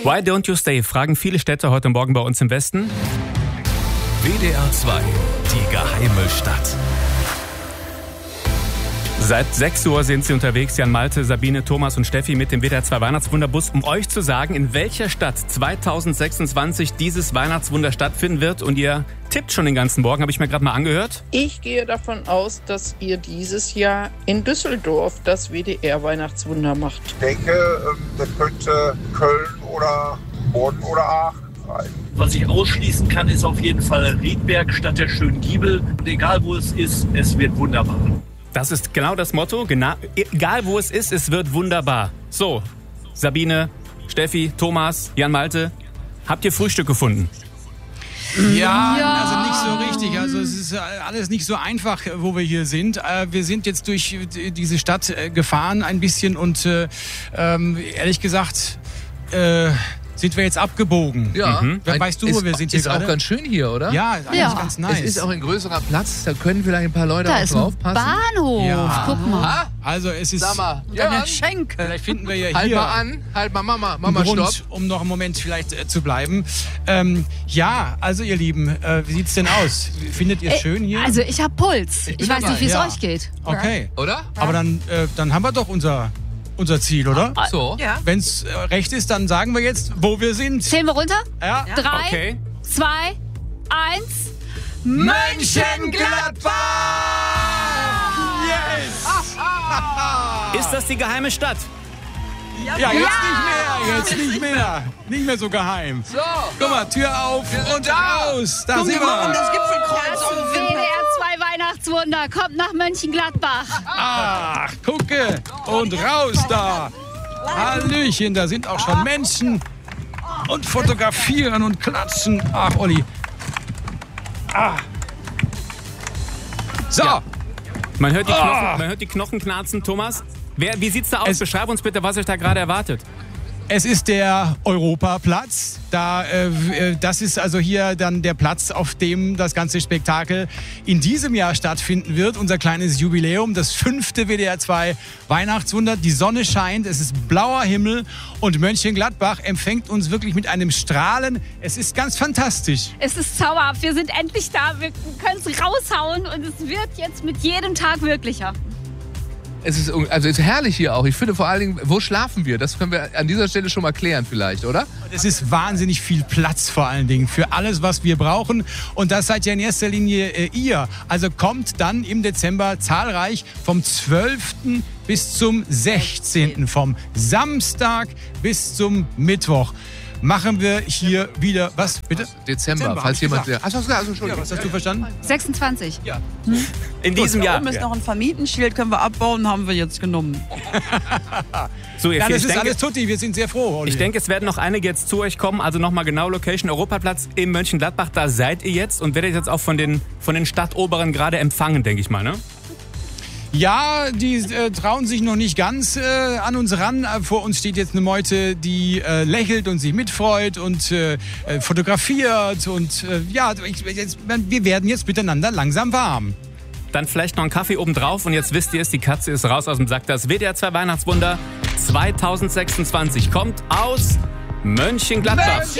Why don't you stay? Fragen viele Städte heute Morgen bei uns im Westen. WDR 2, die geheime Stadt. Seit 6 Uhr sind sie unterwegs, Jan Malte, Sabine, Thomas und Steffi mit dem WDR 2 Weihnachtswunderbus, um euch zu sagen, in welcher Stadt 2026 dieses Weihnachtswunder stattfinden wird. Und ihr tippt schon den ganzen Morgen, habe ich mir gerade mal angehört. Ich gehe davon aus, dass ihr dieses Jahr in Düsseldorf das WDR Weihnachtswunder macht. Ich denke, das könnte Köln oder Bonn oder Aachen sein. Was ich ausschließen kann, ist auf jeden Fall Riedberg statt der schönen Giebel. Und egal wo es ist, es wird wunderbar. Das ist genau das Motto. Egal wo es ist wird wunderbar. So, Sabine, Steffi, Thomas, Jan Malte, habt ihr Frühstück gefunden? Ja, also nicht so richtig. Also es ist alles nicht so einfach, wo wir hier sind. Wir sind jetzt durch diese Stadt gefahren ein bisschen und ehrlich gesagt sind wir jetzt abgebogen. Ja. Weißt du, wo wir sind hier gerade? Ist auch ganz schön hier, oder? Ja, eigentlich ganz nice. Es ist auch ein größerer Platz, da können vielleicht ein paar Leute auch draufpassen. Da ist ein Bahnhof, Ja. guck mal. Also es ist... Sag mal, Deine Schenkel. Vielleicht finden wir ja halt hier... mal an, halt mal Mama Grund, stopp. um noch einen Moment vielleicht zu bleiben. Ja, also ihr Lieben, wie sieht's denn aus? Findet ihr es schön hier? Also ich hab Puls. Ich weiß nicht, wie es euch geht. Okay. Oder? Aber dann haben wir doch unser Ziel, oder? So. Ja. Wenn es recht ist, dann sagen wir jetzt, wo wir sind. Zählen wir runter? Ja. 3, Okay. 2, 1. Mönchengladbach! Yes! Ist das die geheime Stadt? Ja, jetzt nicht mehr. Nicht mehr so geheim. So. Guck mal, Tür auf Wir sind und da. raus. Da sind wir. Das Gipfelkreuz auf dem WDR 2 Weihnachtswunder kommt nach Mönchengladbach. Ach, gucke. Und raus da. Hallöchen, da sind auch schon Menschen. Und fotografieren und klatschen. Ach, Olli. So. Ja. Man hört die Knochen knarzen. Thomas, wie sieht's da aus? Beschreib uns bitte, was euch da gerade erwartet. Es ist der Europaplatz. Das ist also hier dann der Platz, auf dem das ganze Spektakel in diesem Jahr stattfinden wird. Unser kleines Jubiläum, das 5. WDR 2 Weihnachtswunder. Die Sonne scheint, es ist blauer Himmel und Mönchengladbach empfängt uns wirklich mit einem Strahlen. Es ist ganz fantastisch. Es ist zauberhaft. Wir sind endlich da. Wir können es raushauen und es wird jetzt mit jedem Tag wirklicher. Es ist herrlich hier auch. Ich finde vor allen Dingen, wo schlafen wir? Das können wir an dieser Stelle schon mal klären vielleicht, oder? Es ist wahnsinnig viel Platz vor allen Dingen für alles, was wir brauchen. Und das seid ja in erster Linie ihr. Also kommt dann im Dezember zahlreich vom 12. bis zum 16. Vom Samstag bis zum Mittwoch. Machen wir hier wieder, was bitte? Dezember, falls jemand... Entschuldigung. Ja, was hast du verstanden? 26. Ja. In diesem Jahr. Da oben ist noch ein Vermietenschild, können wir abbauen, haben wir jetzt genommen. So, Ja, das ist alles tutti, wir sind sehr froh, Olli. Ich denke, es werden noch einige jetzt zu euch kommen. Also nochmal genau Location, Europaplatz in Mönchengladbach. Da seid ihr jetzt und werdet jetzt auch von den Stadtoberen gerade empfangen, denke ich mal, ne? Ja, die trauen sich noch nicht ganz an uns ran. Vor uns steht jetzt eine Meute, die lächelt und sich mitfreut und fotografiert. Und wir werden jetzt miteinander langsam warm. Dann vielleicht noch einen Kaffee obendrauf und jetzt wisst ihr es, die Katze ist raus aus dem Sack. Das WDR 2 Weihnachtswunder 2026 kommt aus Mönchengladbach.